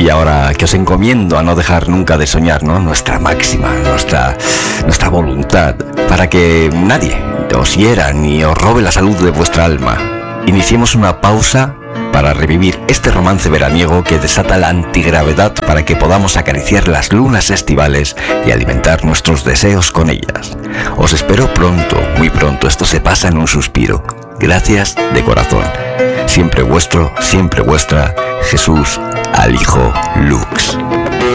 Y ahora que os encomiendo a no dejar nunca de soñar, ¿no? Nuestra máxima, nuestra voluntad, para que nadie os hiera ni os robe la salud de vuestra alma. Iniciemos una pausa para revivir este romance veraniego que desata la antigravedad para que podamos acariciar las lunas estivales y alimentar nuestros deseos con ellas. Os espero pronto, muy pronto. Esto se pasa en un suspiro. Gracias de corazón. Siempre vuestro, siempre vuestra, Jesús al Hijo Lux.